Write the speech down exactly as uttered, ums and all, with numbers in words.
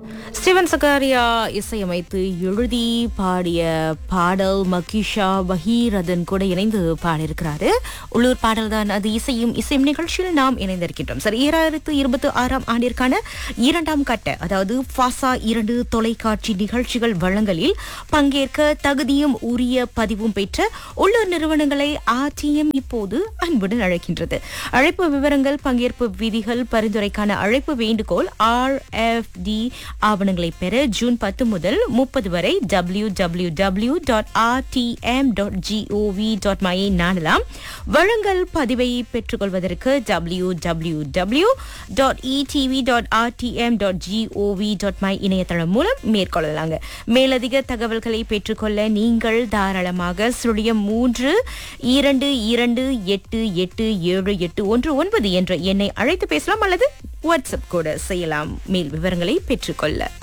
Steven சகாரியா இசையமைத்து எழுதி பாடிய பாடல் மகிஷா பகீரதன் கூட இணைந்து பாடியிருக்கிறாரு. உள்ளூர் பாடல் தான் அது. இசையும் இசையும் நிகழ்ச்சியில் நாம் இணைந்திருக்கின்றோம். சரி, இரண்டாயிரத்து இருபத்தி ஆறாம் ஆண்டிற்கான இரண்டாம் கட்ட அதாவது ஃபாசா இரண்டு தொலைக்காட்சி நிகழ்ச்சிகள் வழங்கலில் பங்கேற்க தகுதியும் உரிய பதிவும் பெற்ற உள்ளூர் நிறுவனங்களை ஆர்டிஎம் இப்போது அன்புடன் அழைக்கின்றது. அழைப்பு விவரங்கள், பங்கேற்பு விதிகள், பரிந்துரைக்கான அழைப்பு வேண்டுகோள், ஆர் எஃப் டி ஆவணங்களை பெற ஜூன் பத்து முதல் முப்பது வரை W W W dot R D M dot gov dot my நாடலாம். வழங்கல் பதிவை பெற்றுக்கொள்வதற்கு W W W dot EDV dot R D M dot gov dot my இணையதளம் மூலம் மேற்கொள்ளலாங்க. மேலதிக தகவல்களை பெற்றுக்கொள்ள நீங்கள் தாராளமாக சுழியம் மூன்று இரண்டு இரண்டு எட்டு எட்டு ஏழு எட்டு ஒன்று ஒன்பது என்ற எண்ணை அழைத்து பேசலாம் அல்லது வாட்ஸ்அப் கூட செய்யலாம் மேல் விவரங்களை பெற்றுக்கொள்ள.